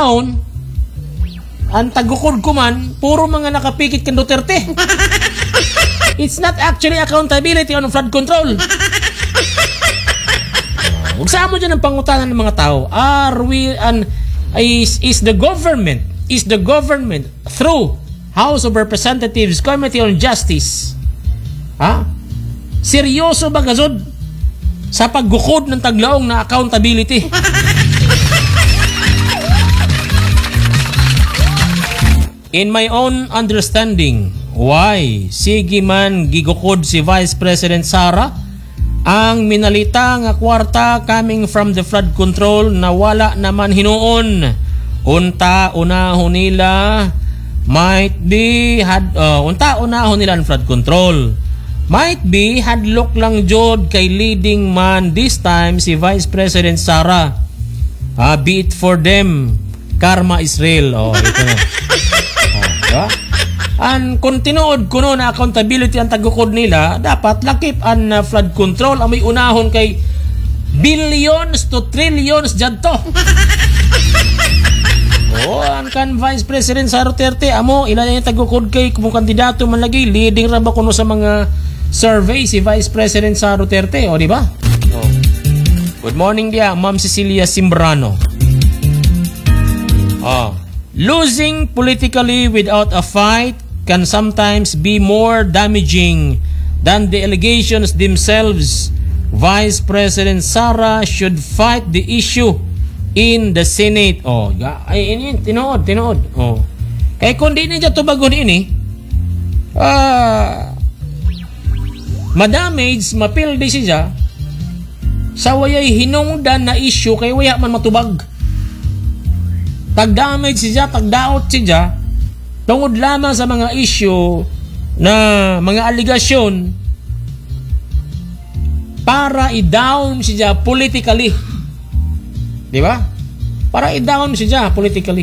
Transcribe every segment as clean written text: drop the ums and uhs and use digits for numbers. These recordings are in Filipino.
panahon, ang tagukod ko man, puro mga nakapikit kan Duterte. It's not actually accountability on flood control. Huwag sa mo dyan ang pangutanan ng mga tao. Is the government through House of Representatives Committee on Justice seryoso ba gazod sa paggukod ng taglaong na accountability? In my own understanding, why sige man gigukod si Vice President Sara ang minalita nga kwarta coming from the flood control na wala naman hinuon. Unahon nila might be unahon nila ang flood control. Might be hadlok lang jod kay leading man this time si Vice President Sara. Be it for them, karma is real. Ito na. Diba? Ang kung tinuod kuno na accountability ang tagukod nila, dapat lakip ang flood control ang may unahon kay billions to trillions dyan to. Ang kan Vice President Sara Duterte, amo ilan yung tagukod kay kung kandidato man lagi, leading ra ba kuno sa mga survey si Vice President Sara Duterte, di ba? Good morning dia, Ma'am Cecilia Simbrano. Losing politically without a fight can sometimes be more damaging than the allegations themselves. Vice President Sara should fight the issue in the Senate. Tinood. Kaya kung di niya tubagon ini, madamage, mapildi siya sa wayay hinungdan na issue kay waya man matubag. Tag-damage siya, tag-daot siya tungod lamang sa mga issue na mga aligasyon para i-down siya politically. Di ba? Para i-down siya politically.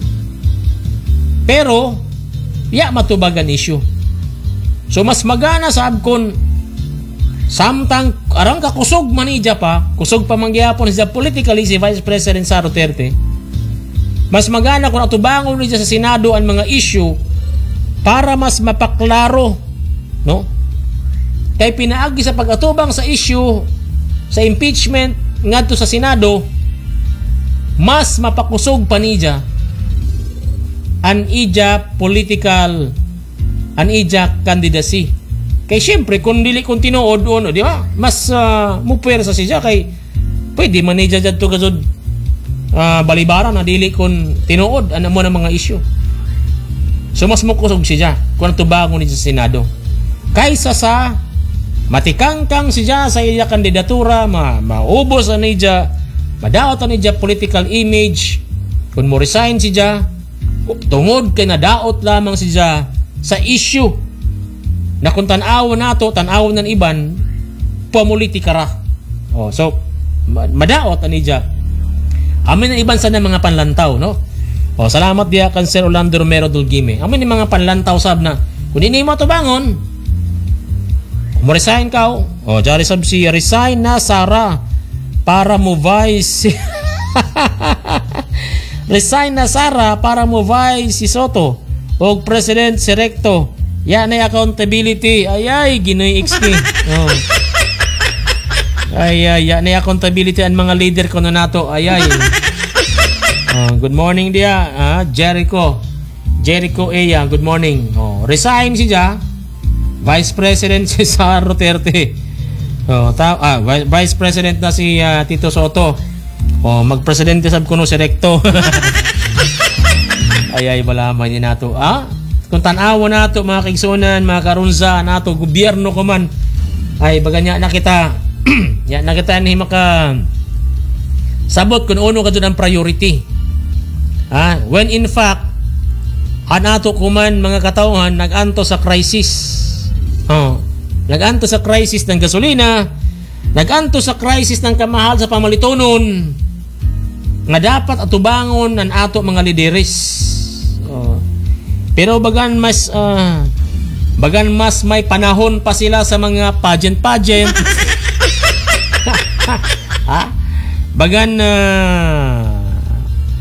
Pero, matubagan issue. So, mas magana sab kon samtang arang kakusog manidya pa, kusog pa mangyapon siya politically si Vice President Sara Duterte. Mas magana kung atubangon niya sa Senado ang mga issue para mas mapaklaro, no? Kay pinaagi sa pag-atubang sa issue sa impeachment ngadto sa Senado, mas mapakusog pa niya an ija political an ija candidacy. Kay syempre kung dili kung tinuod di ba? Mas mupersa siya kay pwede man niya jadto gazod balibara na dili kung tinuod ano mo ng mga issue. So mas mukusog siya kung tubangon niya sa Senado kaysa sa matikangkang siya sa iya kandidatura, maubos niya, madaot niya political image. Kung mo resign siya tungod kay nadaot lamang siya sa issue na kung tanawon nato, tanawon ng iban pamulitika ra. So madaot niya amin ang iban sa mga panlantaw, no? Salamat dia kan Sir Orlando Romero Dulgime. Amin ang mga panlantaw sab na kung hindi mo tubangon, mo resign ka. Jari sab si resign na Sara para mo vice. Resign na Sara para mo vice si Soto o President si Recto. Yan ay accountability. Ay Ginoy XP. Yan ay accountability ang mga leader ko na nato. Good morning dia, Jericho Eya, good morning. Resign siya Vice President si Sara Duterte. Vice President na si Tito Soto. Magpresidente sab kuno si Recto. Malaman ni nato. Kung tanawa nato mga kaigsunan, mga karunza nato, gobyerno ko man, baganya na kita. Ya na kita ni maka sabot kung uno ka dyan ang priority. When in fact anato kuman mga katauhan naganto sa crisis. Naganto sa crisis ng gasolina, naganto sa crisis ng kamahal sa pamalitonon nga dapat atubangon ng ato mga lideres. Pero bagan mas may panahon pa sila sa mga pageant bagan